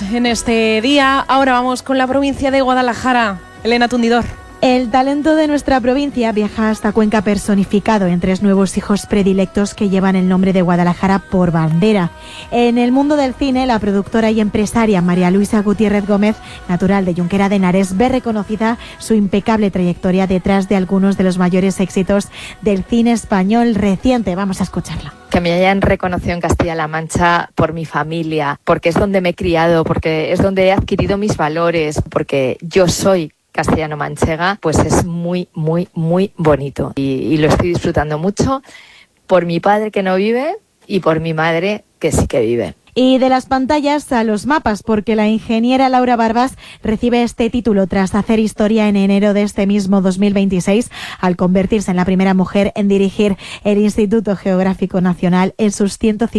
en este día. Ahora vamos con la provincia de Guadalajara. Elena Tundidor. El talento de nuestra provincia viaja hasta Cuenca personificado en 3 nuevos hijos predilectos que llevan el nombre de Guadalajara por bandera. En el mundo del cine, la productora y empresaria María Luisa Gutiérrez Gómez, natural de Junquera de Henares, ve reconocida su impecable trayectoria detrás de algunos de los mayores éxitos del cine español reciente. Vamos a escucharla. Que me hayan reconocido en Castilla-La Mancha por mi familia, porque es donde me he criado, porque es donde he adquirido mis valores, porque yo soy castellano-manchega, pues es muy, muy, muy bonito. Y lo estoy disfrutando mucho por mi padre que no vive y por mi madre que sí que vive. Y de las pantallas a los mapas, porque la ingeniera Laura Barbas recibe este título tras hacer historia en enero de este mismo 2026, al convertirse en la primera mujer en dirigir el Instituto Geográfico Nacional en sus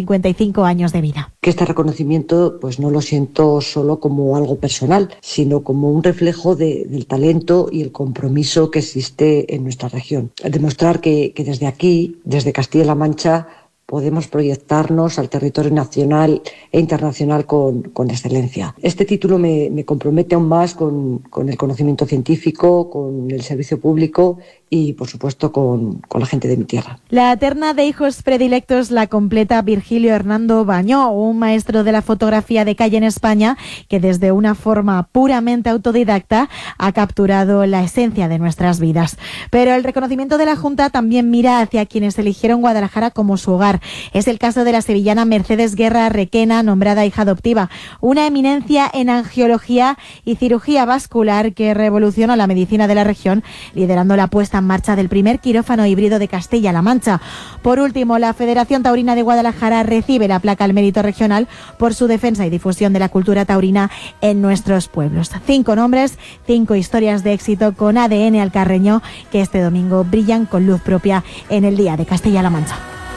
155 años de vida. Que este reconocimiento pues no lo siento solo como algo personal, sino como un reflejo del talento y el compromiso que existe en nuestra región. Demostrar que desde aquí, desde Castilla-La Mancha, podemos proyectarnos al territorio nacional e internacional con excelencia. Este título me compromete aún más con el conocimiento científico, con el servicio público y, por supuesto, con la gente de mi tierra. La terna de hijos predilectos la completa Virgilio Hernando Bañó, un maestro de la fotografía de calle en España que desde una forma puramente autodidacta ha capturado la esencia de nuestras vidas. Pero el reconocimiento de la Junta también mira hacia quienes eligieron Guadalajara como su hogar. Es el caso de la sevillana Mercedes Guerra Requena, nombrada hija adoptiva, una eminencia en angiología y cirugía vascular que revolucionó la medicina de la región, liderando la puesta en marcha del primer quirófano híbrido de Castilla-La Mancha. Por último, la Federación Taurina de Guadalajara recibe la placa al mérito regional por su defensa y difusión de la cultura taurina en nuestros pueblos. 5 nombres, 5 historias de éxito con ADN alcarreño que este domingo brillan con luz propia en el Día de Castilla-La Mancha.